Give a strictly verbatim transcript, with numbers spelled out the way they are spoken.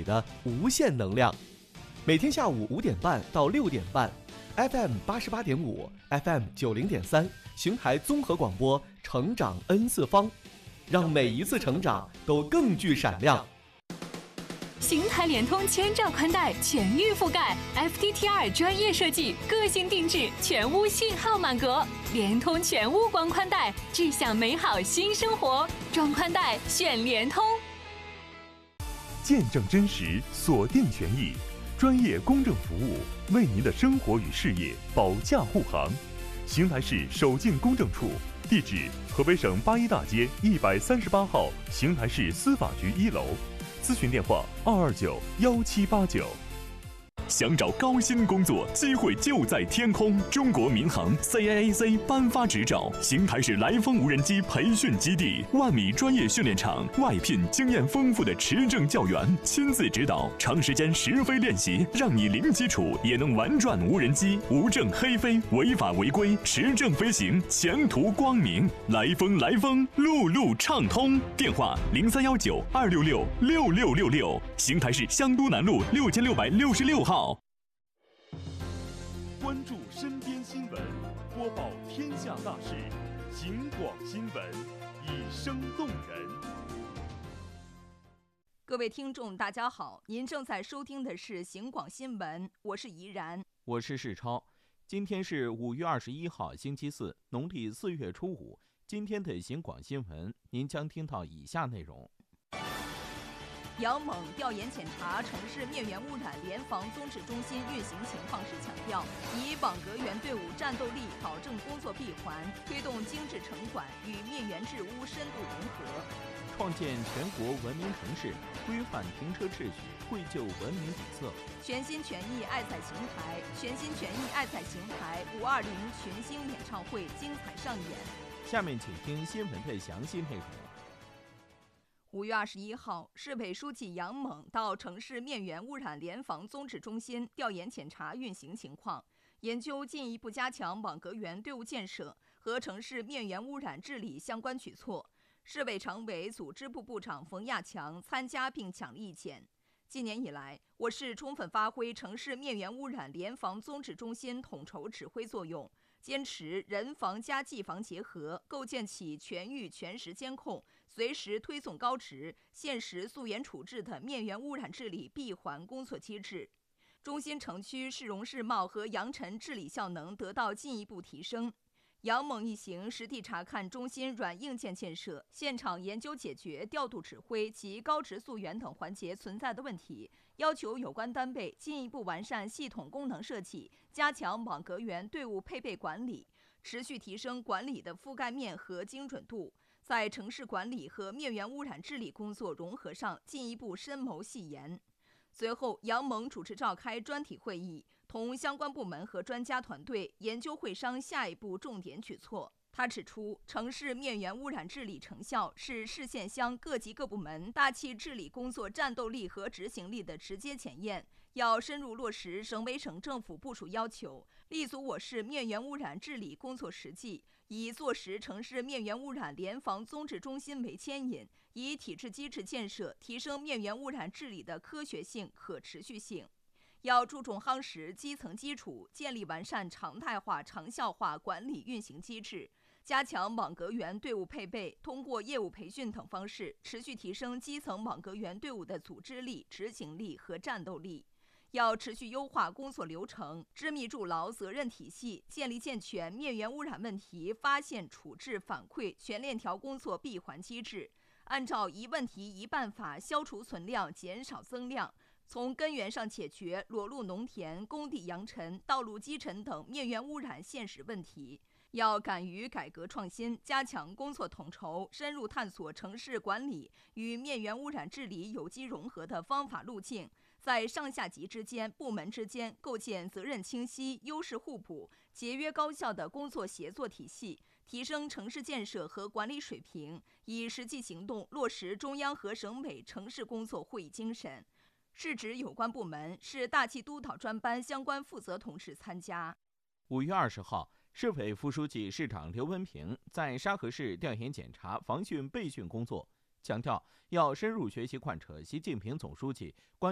你的无限能量。每天下午五点半到六点半 ，F M 八十八点五 ，F M 九零点三，邢台综合广播，成长 N 次方，让每一次成长都更具闪亮。 邢台联通千兆宽带全域覆盖 ，F T T R 专业设计，个性定制，全屋信号满格。联通全屋光宽带，志向美好新生活。装宽带选联通。 见证真实，锁定权益，专业公正服务，为您的生活与事业保驾护航。邢台市首进公证处，地址：河北省八一大街一百三十八号邢台市司法局一楼。咨询电话：二二九幺七八九。想找高薪工作，机会就在天空。中国民航 C A A C 颁发执照，邢台市来风无人机培训基地，万米专业训练场，外聘经验丰富的持证教员，亲自指导，长时间实飞练习，让你零基础也能玩转无人机，无证黑飞，违法违规，持证飞行，前途光明。来风来风，路路畅通。电话：零三幺九二六六六六六六，邢台市香都南路六千六百六十六号。关注身边新闻，播报天下大事，警广新闻，以声动人。 各位听众，大家好，您正在收听的是警广新闻，我是怡然， 我是世超。今天是五月二十一号，星期四，农历四月初五。今天的警广新闻，您将听到以下内容。 杨猛调研检查城市面源污染联防综治中心运行情况时强调，以网格员队伍战斗力保证工作闭环，推动精致城管与面源治污深度融合， 创建全国文明城市，规范停车秩序，绘就文明底色。 全心全意爱彩邢台，全心全意爱彩邢台五二零群星演唱会精彩上演。 下面请听新闻的详细内容。 五月二十一号，市委书记杨猛到城市面源污染联防综治中心调研检查运行情况，研究进一步加强网格员队伍建设和城市面源污染治理相关举措。市委常委组织部部长冯亚强参加并讲了意见。今年以来，我市充分发挥城市面源污染联防综治中心统筹指挥作用，坚持人防加技防结合，构建起全域全时监控、随时推送高值、限时溯源处置的面源污染治理闭环工作机制。中心城区市容市貌和扬尘治理效能得到进一步提升。杨猛一行实地查看中心软硬件建设，现场研究解决调度指挥及高值溯源等环节存在的问题，要求有关单位进一步完善系统功能设计，加强网格员队伍配备管理，持续提升管理的覆盖面和精准度，在城市管理和面源污染治理工作融合上进一步深谋细研。随后，杨猛主持召开专题会议，同相关部门和专家团队研究会商下一步重点举措。他指出，城市面源污染治理成效是市县乡各级各部门大气治理工作战斗力和执行力的直接检验，要深入落实省委省政府部署要求，立足我市面源污染治理工作实际，以坐实城市面源污染联防综治中心为牵引，以体制机制建设提升面源污染治理的科学性、可持续性。要注重夯实基层基础，建立完善常态化、长效化管理运行机制，加强网格员队伍配备，通过业务培训等方式，持续提升基层网格员队伍的组织力、执行力和战斗力。要持续优化工作流程，织密筑牢责任体系，建立健全面源污染问题发现、处置、反馈全链条工作闭环机制，按照一问题一办法消除存量、减少增量，从根源上解决裸露农田、工地扬尘、道路积尘等面源污染现实问题。要敢于改革创新，加强工作统筹，深入探索城市管理与面源污染治理有机融合的方法路径，在上下级之间、部门之间构建责任清晰、优势互补、节约高效的工作协作体系，提升城市建设和管理水平，以实际行动落实中央和省委城市工作会议精神。市指有关部门、市大气督导专班相关负责同志参加。 五月二十号，市委副书记、市长刘文平在沙河市调研检查防汛备汛工作，强调要深入学习贯彻习近平总书记关